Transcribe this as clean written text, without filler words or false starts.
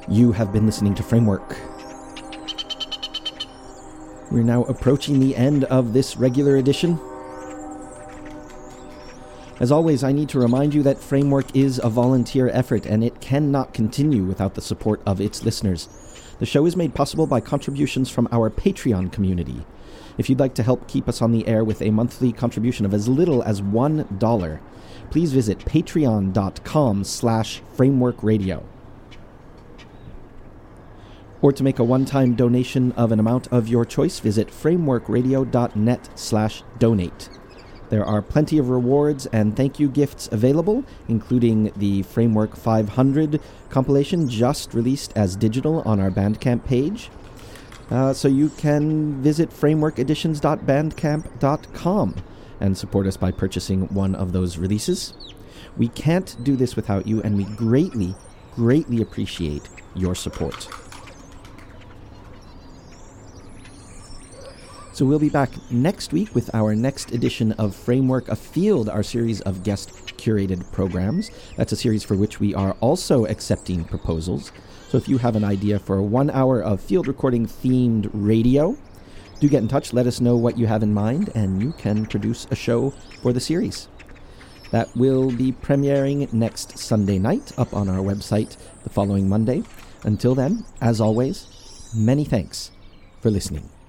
You have been listening to Framework. We're now approaching the end of this regular edition. As always, I need to remind you that Framework is a volunteer effort, and it cannot continue without the support of its listeners. The show is made possible by contributions from our Patreon community. If you'd like to help keep us on the air with a monthly contribution of as little as $1, please visit patreon.com/frameworkradio. Or to make a one-time donation of an amount of your choice, visit frameworkradio.net/donate. There are plenty of rewards and thank you gifts available, including the Framework 500 compilation just released as digital on our Bandcamp page. So you can visit frameworkeditions.bandcamp.com and support us by purchasing one of those releases. We can't do this without you, and we greatly, greatly appreciate your support. So we'll be back next week with our next edition of Framework Afield, our series of guest-curated programs. That's a series for which we are also accepting proposals. So if you have an idea for 1 hour of field recording-themed radio, do get in touch, let us know what you have in mind, and you can produce a show for the series. That will be premiering next Sunday night up on our website the following Monday. Until then, as always, many thanks for listening.